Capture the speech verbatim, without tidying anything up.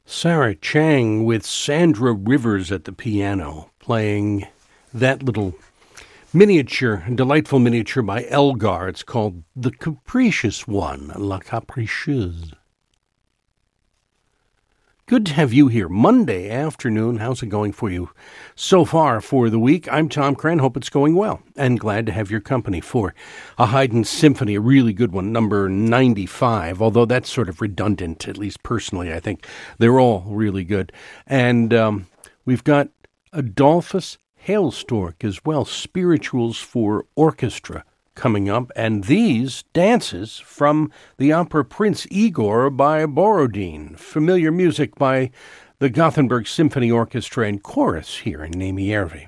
Sarah Chang with Sandra Rivers at the piano, playing that little miniature, delightful miniature by Elgar. It's called The Capricious One, La Capricieuse. Good to have you here. Monday afternoon. How's it going for you so far for the week? I'm Tom Cran. Hope it's going well. And glad to have your company for a Haydn symphony, a really good one, number ninety-five. Although that's sort of redundant, at least personally, I think. They're all really good. And um, we've got Adolphus Hailstork as well, Spirituals for Orchestra, coming up, and these dances from the opera Prince Igor by Borodin, familiar music by the Gothenburg Symphony Orchestra and Chorus here in Nemi Järvi.